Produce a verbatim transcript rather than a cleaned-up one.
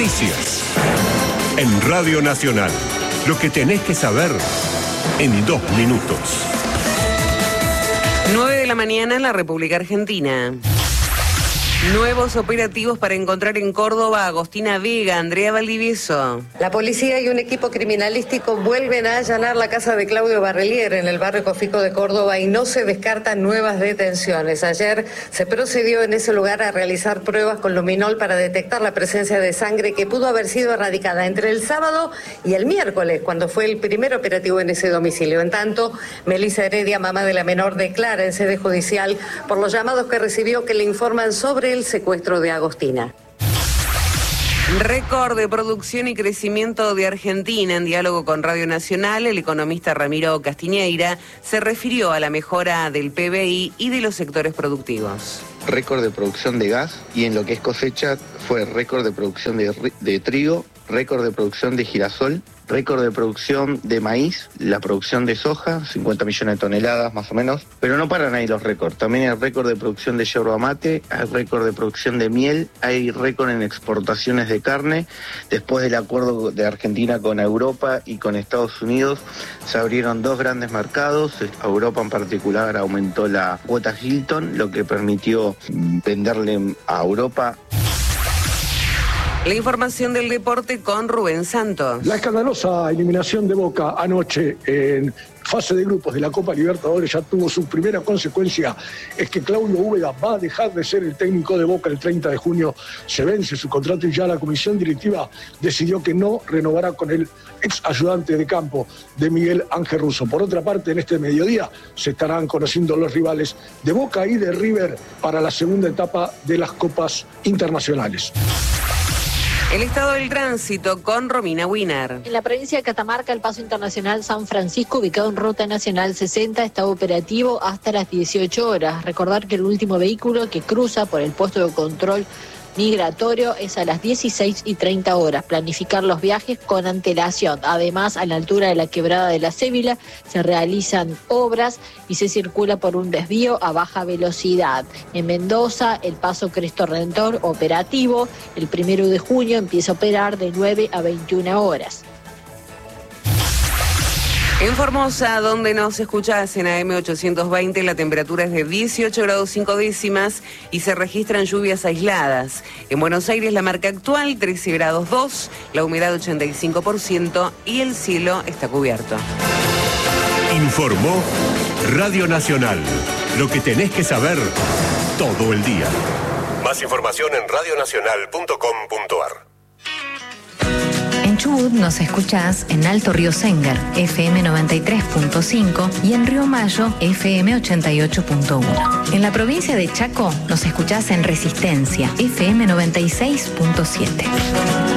Noticias. En Radio Nacional. Lo que tenés que saber en dos minutos. nueve de la mañana en la República Argentina. Nuevos operativos para encontrar en Córdoba a Agostina Vega. Andrea Valdivieso. La policía y un equipo criminalístico vuelven a allanar la casa de Claudio Barrelier en el barrio Cofico de Córdoba y no se descartan nuevas detenciones. Ayer se procedió en ese lugar a realizar pruebas con luminol para detectar la presencia de sangre que pudo haber sido erradicada entre el sábado y el miércoles, cuando fue el primer operativo en ese domicilio. En tanto, Melissa Heredia, mamá de la menor, declara en sede judicial por los llamados que recibió que le informan sobre el secuestro de Agostina. Récord de producción y crecimiento de Argentina. En diálogo con Radio Nacional, el economista Ramiro Castiñeira se refirió a la mejora del P B I y de los sectores productivos. Récord de producción de gas y en lo que es cosecha fue récord de producción de, de trigo, récord de producción de girasol, récord de producción de maíz, la producción de soja, cincuenta millones de toneladas más o menos, pero no paran ahí los récords. También hay récord de producción de yerba mate, hay récord de producción de miel, hay récord en exportaciones de carne. Después del acuerdo de Argentina con Europa y con Estados Unidos, se abrieron dos grandes mercados. Europa en particular aumentó la cuota Hilton, lo que permitió venderle a Europa. La información del deporte con Rubén Santos. La escandalosa eliminación de Boca anoche en fase de grupos de la Copa Libertadores ya tuvo su primera consecuencia, es que Claudio Úbeda va a dejar de ser el técnico de Boca el treinta de junio, se vence su contrato y ya la comisión directiva decidió que no renovará con el ex ayudante de campo de Miguel Ángel Russo. Por otra parte, en este mediodía se estarán conociendo los rivales de Boca y de River para la segunda etapa de las Copas Internacionales. El estado del tránsito con Romina Wiener. En la provincia de Catamarca, el paso internacional San Francisco, ubicado en Ruta Nacional sesenta, está operativo hasta las dieciocho horas. Recordar que el último vehículo que cruza por el puesto de control migratorio es a las dieciséis y treinta horas. Planificar los viajes con antelación. Además, a la altura de la quebrada de la Cébila se realizan obras y se circula por un desvío a baja velocidad. En Mendoza, el paso Cristo Redentor operativo. El primero de junio empieza a operar de nueve a veintiuna horas. En Formosa, donde nos escuchás en A M ochocientos veinte, la temperatura es de dieciocho grados cinco décimas y se registran lluvias aisladas. En Buenos Aires, la marca actual, trece grados dos, la humedad ochenta y cinco por ciento y el cielo está cubierto. Informó Radio Nacional. Lo que tenés que saber todo el día. Más información en radio nacional punto com punto a r. En Chubut nos escuchás en Alto Río Sénger, F M noventa y tres punto cinco y en Río Mayo, F M ochenta y ocho punto uno. En la provincia de Chaco nos escuchás en Resistencia, F M noventa y seis punto siete.